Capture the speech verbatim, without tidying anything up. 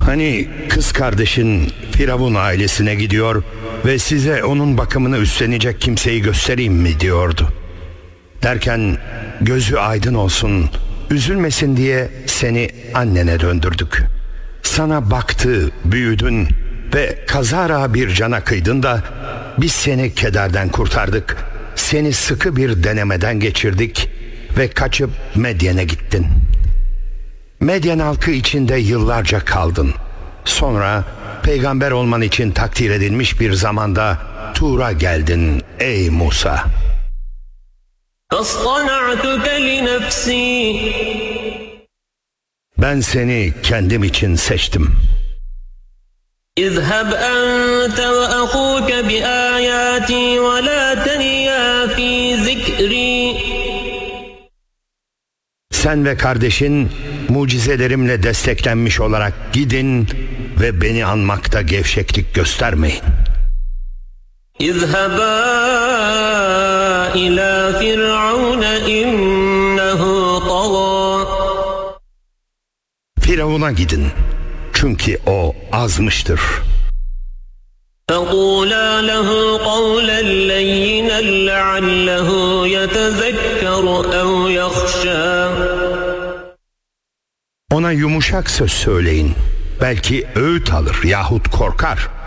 Hani kız kardeşin Firavun ailesine gidiyor ve size onun bakımını üstlenecek kimseyi göstereyim mi diyordu. Derken gözü aydın olsun, üzülmesin diye seni annene döndürdük. Sana baktı, büyüdün ve kazara bir cana kıydın da biz seni kederden kurtardık. Seni sıkı bir denemeden geçirdik ve kaçıp Medyen'e gittin. Medyen halkı içinde yıllarca kaldın. Sonra peygamber olman için takdir edilmiş bir zamanda Tur'a geldin ey Musa. Ben seni kendim için seçtim. اذهب أنت وأخوك بآياتي ولا تنيا في ذكري. Sen ve kardeşin mucizelerimle desteklenmiş olarak gidin ve beni anmakta gevşeklik göstermeyin. اذهبا إلى فرعون إنه طغى. Firavun'a gidin. Çünkü o azmıştır. فقولا له قولا لينا لعله يتذكر أو يخشى. Ona yumuşak söz söyleyin. Belki öğüt alır yahut korkar.